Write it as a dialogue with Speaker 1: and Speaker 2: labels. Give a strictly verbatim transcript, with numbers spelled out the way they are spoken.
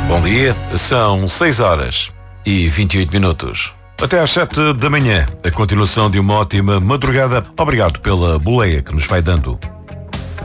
Speaker 1: Bom dia, são seis horas e vinte e oito minutos. Até às sete da manhã, a continuação de uma ótima madrugada. Obrigado pela boleia que nos vai dando.